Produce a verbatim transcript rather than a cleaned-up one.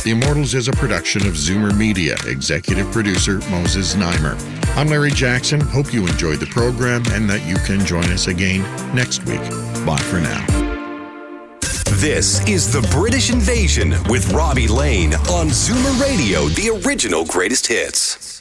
The Immortals is a production of Zoomer Media. Executive producer Moses Neimer. I'm Larry Jackson. Hope you enjoyed the program and that you can join us again next week. Bye for now. This is The British Invasion with Robbie Lane on Zoomer Radio, the original greatest hits.